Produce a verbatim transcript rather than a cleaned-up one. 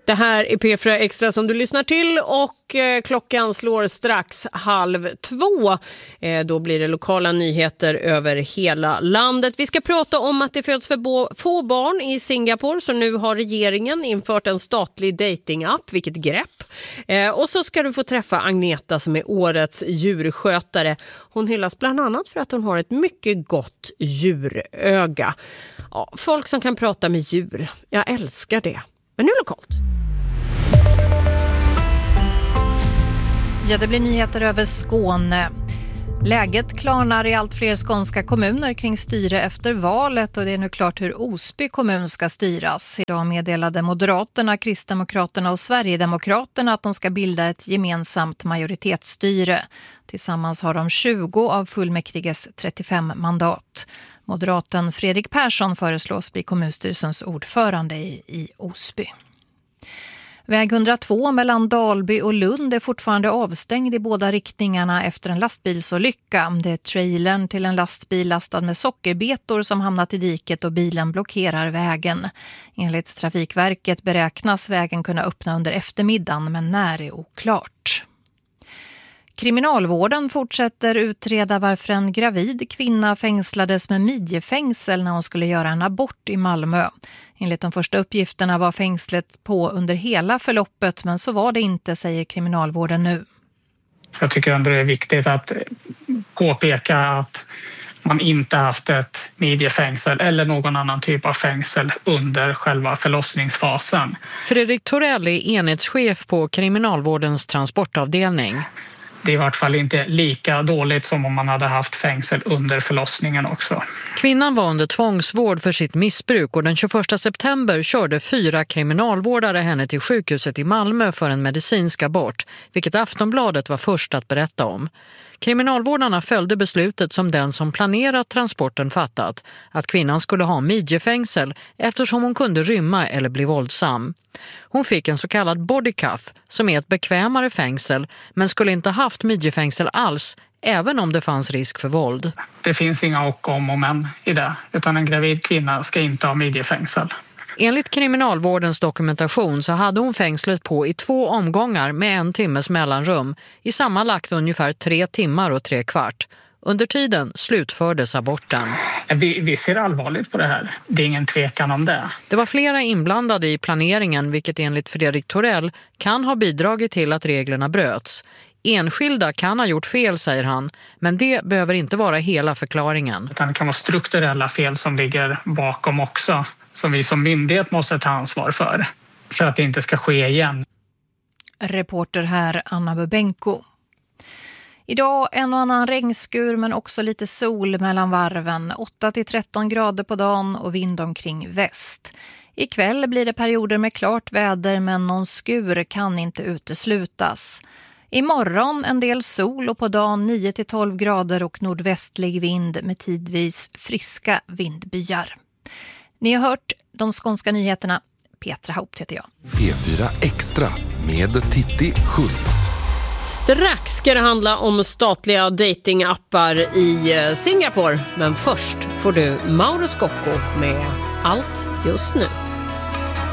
Det här är P fyra Extra som du lyssnar till och eh, klockan slår strax halv två. Eh, då blir det lokala nyheter över hela landet. Vi ska prata om att det föds för bo- få barn i Singapore, så nu har regeringen infört en statlig datingapp. Vilket grepp. Eh, och så ska du få träffa Agneta som är årets djurskötare. Hon hyllas bland annat för att hon har ett mycket gott djuröga. Ja, folk som kan prata med djur, jag älskar det. Men nu lokalt. Ja, det blir nyheter över Skåne. Läget klarnar i allt fler skånska kommuner kring styre efter valet och det är nu klart hur Osby kommun ska styras. Idag meddelade Moderaterna, Kristdemokraterna och Sverigedemokraterna att de ska bilda ett gemensamt majoritetsstyre. Tillsammans har de tjugo av fullmäktiges trettiofem mandat. Moderaten Fredrik Persson föreslås bli kommunstyrelsens ordförande i, i Osby. Väg hundratvå mellan Dalby och Lund är fortfarande avstängd i båda riktningarna efter en lastbilsolycka. Det är trailern till en lastbil lastad med sockerbetor som hamnat i diket och bilen blockerar vägen. Enligt Trafikverket beräknas vägen kunna öppna under eftermiddagen, men när är oklart. Kriminalvården fortsätter utreda varför en gravid kvinna fängslades med midjefängsel när hon skulle göra en abort i Malmö. Enligt de första uppgifterna var fängslet på under hela förloppet, men så var det inte, säger kriminalvården nu. Jag tycker ändå det är viktigt att påpeka att man inte haft ett midjefängsel eller någon annan typ av fängsel under själva förlossningsfasen. Fredrik Torell är enhetschef på kriminalvårdens transportavdelning. Det är i vart fall inte lika dåligt som om man hade haft fängsel under förlossningen också. Kvinnan var under tvångsvård för sitt missbruk och den tjugoförsta september körde fyra kriminalvårdare henne till sjukhuset i Malmö för en medicinsk abort, vilket Aftonbladet var först att berätta om. Kriminalvårdarna följde beslutet som den som planerat transporten fattat, att kvinnan skulle ha midjefängsel eftersom hon kunde rymma eller bli våldsam. Hon fick en så kallad bodycuff som är ett bekvämare fängsel, men skulle inte haft midjefängsel alls, även om det fanns risk för våld. Det finns inga och om och men i det, utan en gravid kvinna ska inte ha midjefängsel. Enligt kriminalvårdens dokumentation så hade hon fängslet på i två omgångar med en timmes mellanrum i sammanlagt ungefär tre timmar och tre kvart. Under tiden slutfördes aborten. Vi, vi ser allvarligt på det här. Det är ingen tvekan om det. Det var flera inblandade i planeringen, vilket enligt Fredrik Torell kan ha bidragit till att reglerna bröts. Enskilda kan ha gjort fel, säger han, men det behöver inte vara hela förklaringen. Utan det kan vara strukturella fel som ligger bakom också, som vi som myndighet måste ta ansvar för, för att det inte ska ske igen. Reporter här Anna Bubenko. Idag en och annan regnskur men också lite sol mellan varven. åtta till tretton grader på dagen och vind omkring väst. Ikväll blir det perioder med klart väder men någon skur kan inte uteslutas. Imorgon en del sol och på dagen nio till tolv grader och nordvästlig vind med tidvis friska vindbyar. Ni har hört de skånska nyheterna. Petra Haupt heter jag. P fyra Extra med Titti Schultz. Strax ska det handla om statliga datingappar i Singapore. Men först får du Mauro Scocco med Allt just nu.